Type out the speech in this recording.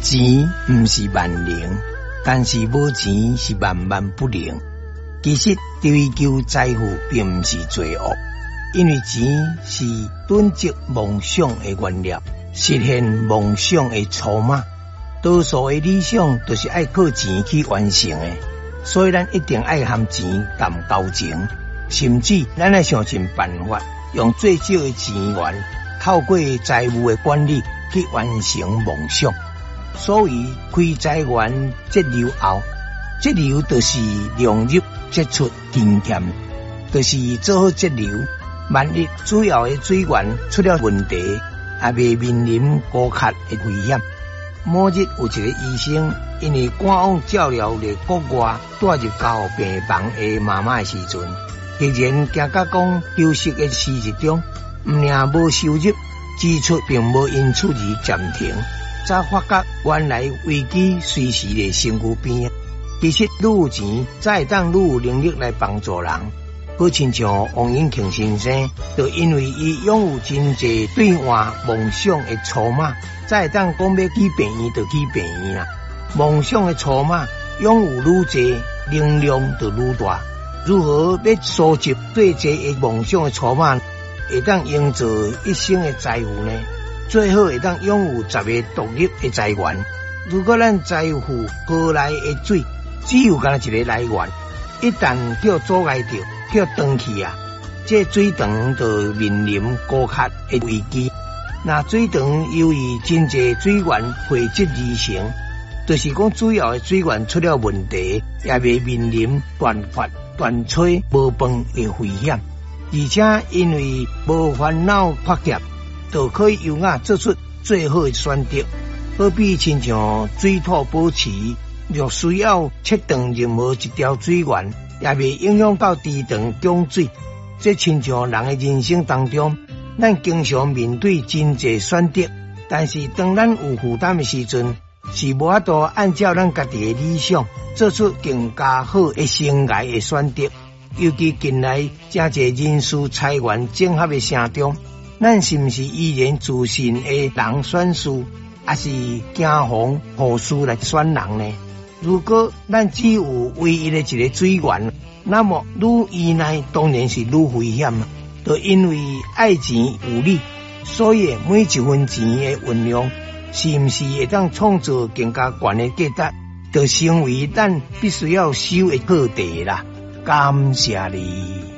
钱不是万能，但是无钱是万万不能。其实追求财富并不是罪恶，因为钱是囤积梦想的原料，实现梦想的筹码。多数的理想都是爱靠钱去完成的，所以咱一定爱和钱谈交情，甚至咱爱想尽办法，用最少的钱源，透过财务的管理去完成梦想。所以开财源节流后，节流就是量入节出金欠，就是做好节流。万一主要的水源出了问题，也未面临高卡的危险。某日有一个医生，因为赶往照料了国外带入家护病房的妈妈的时阵，突然惊到讲休息的时日中，不但无收入，支出并无因此而暂停。才发觉原来危机随时在身躯边。其实愈有钱，才会当愈有能力来帮助人。好亲像王永庆先生，就因为伊拥有真济兑换梦想的筹码，才会当讲要去病院就去病院啦。梦想的筹码拥有愈济，能量就愈大。如何要收集最济的梦想的筹码，会当营造一生的财富呢？最好会当拥有10个独立的财源。如果咱财富河来的水只有干一个来源，一旦叫阻碍着，叫断去啊，这水塘就面临高卡的危机。那水塘由于真济水源汇集而成，就是讲主要的水源出了问题，也未面临断发、断炊、无饭的危险。而且因为无烦恼缺欠，就可以优雅做出最好的选择。好比亲像水土保持，若需要切断任何一条水源，也未影响到池塘供水。这亲像人的人生当中，咱经常面对真济选择，但是当咱有负担的时阵，是无法度按照咱家己的理想做出更加好的生涯的选择。尤其近来真济人事财源整合的声中，咱是不是依然自信的人选事，还是惊慌护事来选人呢？如果咱只有唯一的一个水源，那么愈依赖当然是愈危险了。就因为爱钱有理，所以每一分钱的运用，是不是会当创造更加悬的价值，就成为咱必须要守的课题啦。感谢你。